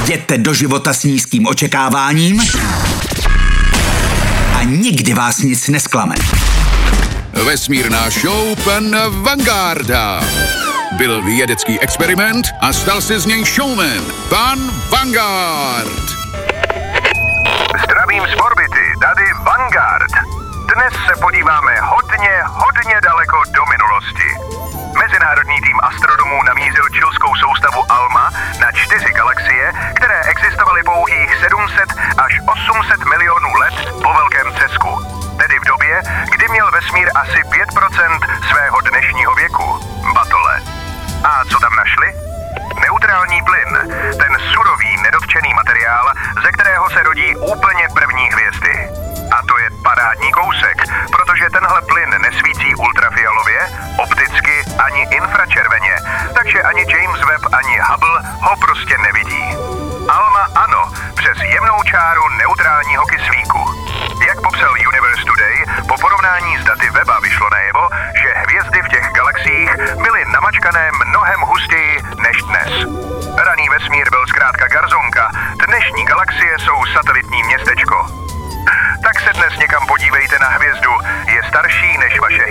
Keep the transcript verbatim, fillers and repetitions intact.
Jděte do života s nízkým očekáváním a nikdy vás nic nesklame. Vesmírná show pana Vangarda. Byl vědecký experiment a stal se z něj showman. Pan Vangard. Zdravím z orbity, tady Vangard. Dnes se podíváme hodně, hodně daleko do minulosti. Mezinárodní tým astronomů namířil čilskou soustavu ALMA na čtyři galaxie, které existovaly pouhých sedm set až osm set milionů let po velkém třesku. Tedy v době, kdy měl vesmír asi pět procent svého dnešního věku. Batole. A co tam našli? Neutrální plyn, ten surový, nedotčený materiál, ze kterého se rodí úplně první hvězdy. A to je parádní kousek, protože tenhle plyn nesvítí ultrafialově, opticky ani infračerveně, takže ani James Webb, ani Hubble ho prostě nevidí. ALMA ano, přes jemnou čáru neutrálního kyslíku. Jak popsal Universe Today, po porovnání s daty Webba vyšlo najevo, že hvězdy v těch galaxiích byly namačkané mnohem hustěji než dnes. Raný vesmír byl zkrátka garzonka, dnešní galaxie jsou satelitní městečko. Tak se dnes někam podívejte na hvězdu, je starší než vaše